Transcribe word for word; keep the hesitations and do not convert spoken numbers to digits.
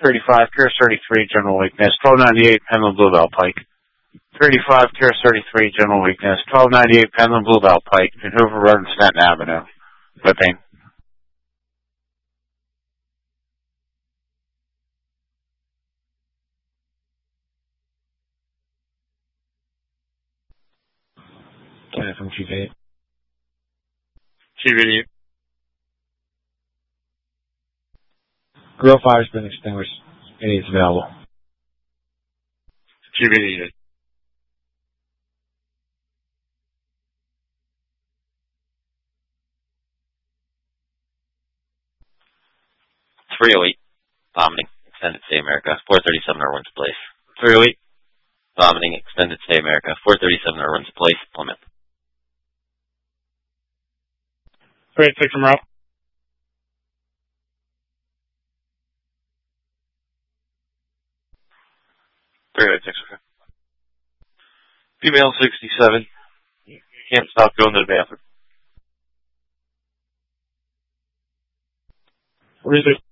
thirty-five, Pierce thirty-three, general weakness, twelve ninety-eight, Penland Bluebell Pike. thirty-five, Pierce thirty-three, general weakness, twelve ninety-eight, Penland Bluebell Pike, and Hoover Road and Stanton Avenue. Whipping. Okay, from Chief eight. Chief eight. Grill fire's been extinguished. It's available. Chief eight. three oh eight, vomiting, extended stay America, four thirty-seven Irwin's Place. three oh eight, vomiting, extended stay America, four thirty-seven Irwin's Place, Plymouth. three eight six from Ralph. three eight six, okay. Female sixty-seven, can't stop going to the bathroom. What is it?